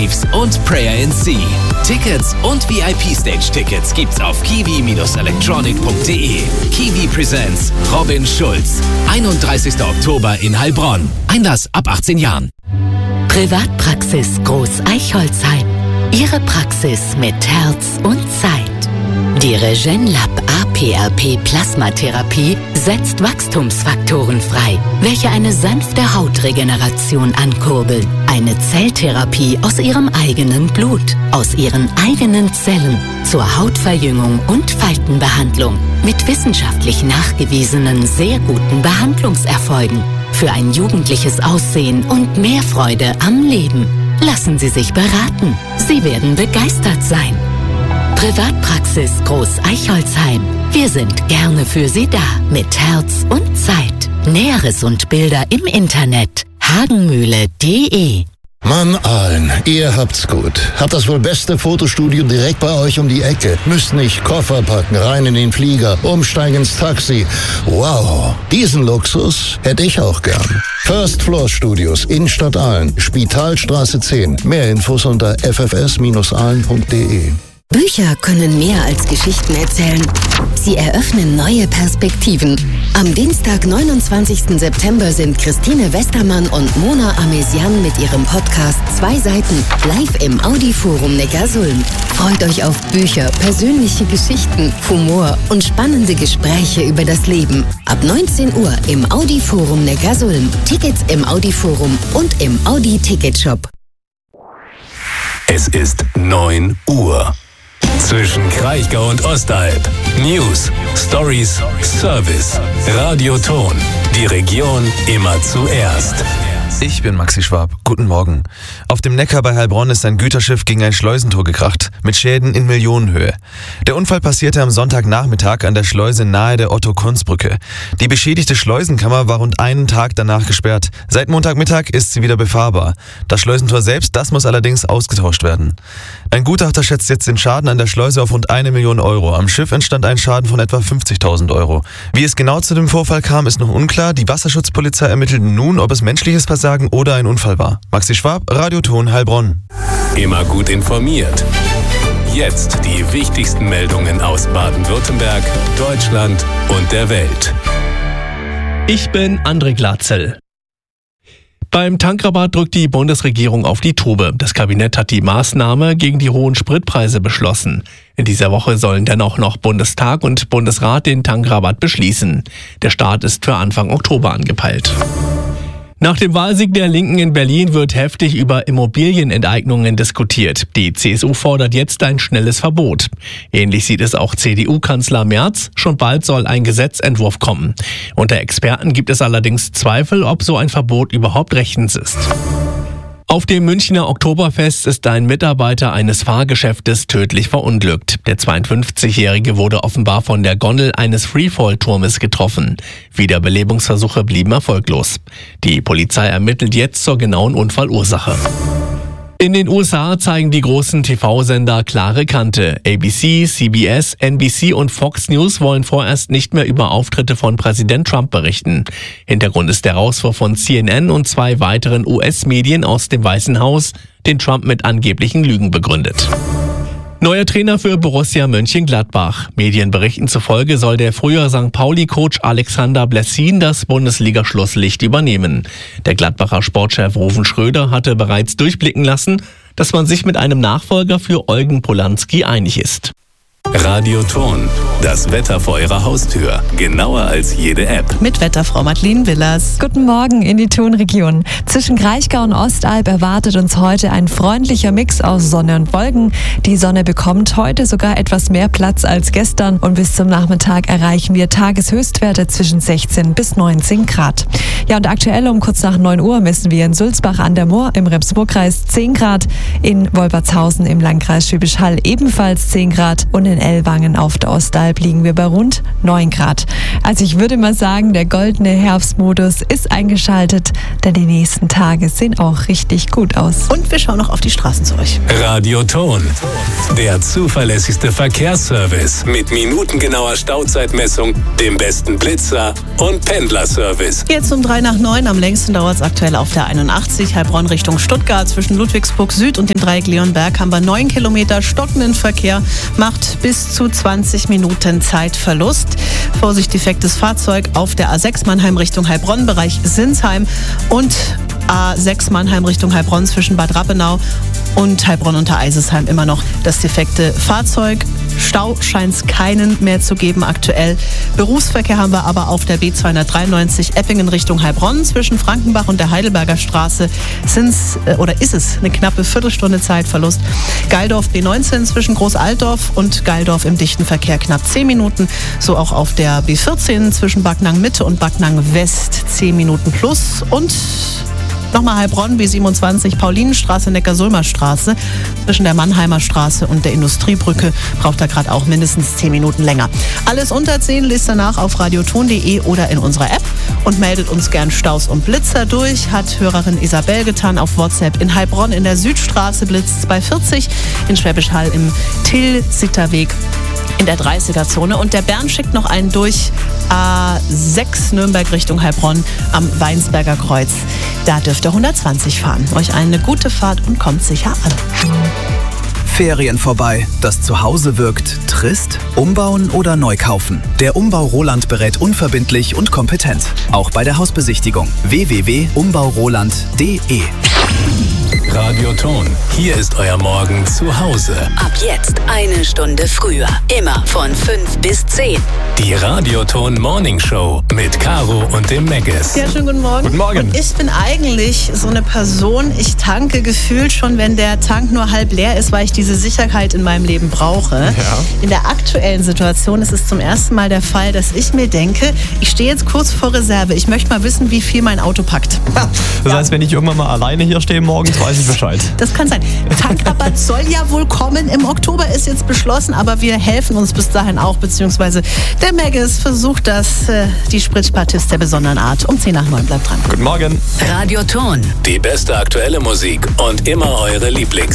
und Prayer in Sea. Tickets und VIP-Stage-Tickets gibt's auf kiwi-electronic.de. Kiwi Presents Robin Schulz. 31. Oktober in Heilbronn. Einlass ab 18 Jahren. Privatpraxis Groß Eichholzheim. Ihre Praxis mit Herz und Zeit. Die Regenlab APRP Plasmatherapie setzt Wachstumsfaktoren frei, welche eine sanfte Hautregeneration ankurbeln. Eine Zelltherapie aus ihrem eigenen Blut, aus ihren eigenen Zellen zur Hautverjüngung und Faltenbehandlung mit wissenschaftlich nachgewiesenen sehr guten Behandlungserfolgen für ein jugendliches Aussehen und mehr Freude am Leben. Lassen Sie sich beraten. Sie werden begeistert sein. Privatpraxis Groß Eichholzheim. Wir sind gerne für Sie da mit Herz und Zeit. Näheres und Bilder im Internet hagenmühle.de. Mann, Aalen, ihr habt's gut. Habt das wohl beste Fotostudio direkt bei euch um die Ecke. Müsst nicht Koffer packen, rein in den Flieger, umsteigen ins Taxi. Wow, diesen Luxus hätte ich auch gern. First Floor Studios, Innenstadt Aalen, Spitalstraße 10. Mehr Infos unter ffs-aalen.de. Bücher können mehr als Geschichten erzählen. Sie eröffnen neue Perspektiven. Am Dienstag, 29. September sind Christine Westermann und Mona Amesian mit ihrem Podcast 2 Seiten live im Audi-Forum Neckarsulm. Freut euch auf Bücher, persönliche Geschichten, Humor und spannende Gespräche über das Leben. Ab 19 Uhr im Audi-Forum Neckarsulm. Tickets im Audi-Forum und im Audi-Ticketshop. Es ist 9 Uhr. Zwischen Kraichgau und Ostalb. News, Stories, Service. Radio Ton. Die Region immer zuerst. Ich bin Maxi Schwab. Guten Morgen. Auf dem Neckar bei Heilbronn ist ein Güterschiff gegen ein Schleusentor gekracht, mit Schäden in Millionenhöhe. Der Unfall passierte am Sonntagnachmittag an der Schleuse nahe der Otto-Kunz-Brücke. Die beschädigte Schleusenkammer war rund einen Tag danach gesperrt. Seit Montagmittag ist sie wieder befahrbar. Das Schleusentor selbst, das muss allerdings ausgetauscht werden. Ein Gutachter schätzt jetzt den Schaden an der Schleuse auf rund 1 Million Euro. Am Schiff entstand ein Schaden von etwa 50.000 Euro. Wie es genau zu dem Vorfall kam, ist noch unklar. Die Wasserschutzpolizei ermittelt nun, ob es menschliches Versagen oder ein Unfall war. Maxi Schwab, Radio Ton Heilbronn. Immer gut informiert. Jetzt die wichtigsten Meldungen aus Baden-Württemberg, Deutschland und der Welt. Ich bin André Glatzel. Beim Tankrabatt drückt die Bundesregierung auf die Tube. Das Kabinett hat die Maßnahme gegen die hohen Spritpreise beschlossen. In dieser Woche sollen dennoch noch Bundestag und Bundesrat den Tankrabatt beschließen. Der Start ist für Anfang Oktober angepeilt. Nach dem Wahlsieg der Linken in Berlin wird heftig über Immobilienenteignungen diskutiert. Die CSU fordert jetzt ein schnelles Verbot. Ähnlich sieht es auch CDU-Kanzler Merz. Schon bald soll ein Gesetzentwurf kommen. Unter Experten gibt es allerdings Zweifel, ob so ein Verbot überhaupt rechtens ist. Auf dem Münchner Oktoberfest ist ein Mitarbeiter eines Fahrgeschäftes tödlich verunglückt. Der 52-Jährige wurde offenbar von der Gondel eines Freefall-Turmes getroffen. Wiederbelebungsversuche blieben erfolglos. Die Polizei ermittelt jetzt zur genauen Unfallursache. In den USA zeigen die großen TV-Sender klare Kante. ABC, CBS, NBC und Fox News wollen vorerst nicht mehr über Auftritte von Präsident Trump berichten. Hintergrund ist der Rauswurf von CNN und 2 weiteren US-Medien aus dem Weißen Haus, den Trump mit angeblichen Lügen begründet. Neuer Trainer für Borussia Mönchengladbach. Medienberichten zufolge soll der frühere St. Pauli-Coach Alexander Blessin das Bundesliga-Schlusslicht übernehmen. Der Gladbacher Sportchef Ruven Schröder hatte bereits durchblicken lassen, dass man sich mit einem Nachfolger für Eugen Polanski einig ist. Radio Ton, das Wetter vor Ihrer Haustür. Genauer als jede App. Mit Wetterfrau Madeleine Willers. Guten Morgen in die Tonregion. Zwischen Kraichgau und Ostalb erwartet uns heute ein freundlicher Mix aus Sonne und Wolken. Die Sonne bekommt heute sogar etwas mehr Platz als gestern und bis zum Nachmittag erreichen wir Tageshöchstwerte zwischen 16 bis 19 Grad. Ja, und aktuell um kurz nach 9 Uhr messen wir in Sulzbach an der Moor im Rems-Murr-Kreis 10 Grad, in Wolbertshausen im Landkreis Schwäbisch Hall ebenfalls 10 Grad und in Ellwangen auf der Ostalb liegen wir bei rund 9 Grad. Also ich würde mal sagen, der goldene Herbstmodus ist eingeschaltet, denn die nächsten Tage sehen auch richtig gut aus. Und wir schauen noch auf die Straßen zu euch. Radioton, der zuverlässigste Verkehrsservice mit minutengenauer Stauzeitmessung, dem besten Blitzer und Pendlerservice. Jetzt um 8:03 am längsten dauert es aktuell auf der 81 Heilbronn Richtung Stuttgart. Zwischen Ludwigsburg Süd und dem Dreieck Leonberg haben wir 9 Kilometer stockenden Verkehr, macht bis zu 20 Minuten Zeitverlust. Vorsicht, defektes Fahrzeug auf der A6 Mannheim Richtung Heilbronn, Bereich Sinsheim, und A6 Mannheim Richtung Heilbronn zwischen Bad Rappenau und Heilbronn unter Eisesheim immer noch das defekte Fahrzeug. Stau scheint es keinen mehr zu geben aktuell. Berufsverkehr haben wir aber auf der B293 Eppingen Richtung Heilbronn. Zwischen Frankenbach und der Heidelberger Straße ist es eine knappe Viertelstunde Zeitverlust. Geildorf B19 zwischen Großaltdorf und Geildorf im dichten Verkehr knapp 10 Minuten. So auch auf der B14 zwischen Backnang Mitte und Backnang West 10 Minuten plus. Und nochmal Heilbronn, B27, Paulinenstraße, Neckarsulmer-Straße. Zwischen der Mannheimer Straße und der Industriebrücke braucht er gerade auch mindestens 10 Minuten länger. Alles unter 10 lest danach auf radioton.de oder in unserer App und meldet uns gern Staus und Blitzer durch. Hat Hörerin Isabel getan auf WhatsApp. In Heilbronn in der Südstraße blitzt 240, in Schwäbisch Hall im Till-Sitterweg in der 30er-Zone. Und der Bernd schickt noch einen durch A6 Nürnberg Richtung Heilbronn am Weinsberger Kreuz. Da dürft ihr 120 fahren. Euch eine gute Fahrt und kommt sicher an. Ferien vorbei, das Zuhause wirkt trist? Umbauen oder neu kaufen? Der Umbau Roland berät unverbindlich und kompetent. Auch bei der Hausbesichtigung. www.umbauroland.de. Radioton, hier ist euer Morgen zu Hause. Ab jetzt 1 Stunde früher. Immer von 5 bis 10. Die Radioton Morning Show mit Caro und dem Megas. Ja, schönen guten Morgen. Guten Morgen. Und ich bin eigentlich so eine Person, ich tanke gefühlt schon, wenn der Tank nur halb leer ist, weil ich diese Sicherheit in meinem Leben brauche. Ja. In der aktuellen Situation ist es zum ersten Mal der Fall, dass ich mir denke, ich stehe jetzt kurz vor Reserve. Ich möchte mal wissen, wie viel mein Auto packt. Das heißt, wenn ich irgendwann mal alleine hier stehe morgens, weiß ich Bescheid. Das kann sein. Tankrabatt soll ja wohl kommen. Im Oktober ist jetzt beschlossen, aber wir helfen uns bis dahin auch, beziehungsweise der Megas versucht das, die Spritspartist der besonderen Art. Um 10:09 bleibt dran. Guten Morgen. Radioton. Die beste aktuelle Musik und immer eure Lieblings